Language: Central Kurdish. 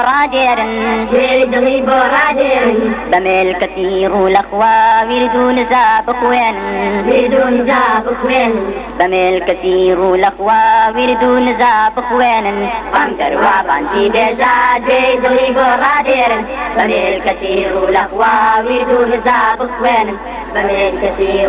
راديرن دلي براديرن بميل كثير الأخوة ويردون زابق وين بدون زابق وين بميل كثير الأخوة ويردون زابق وين قمتر وقنتي بزاد دلي براديرن بميل كثير الأخوة ويردون زابق وين بميل كثير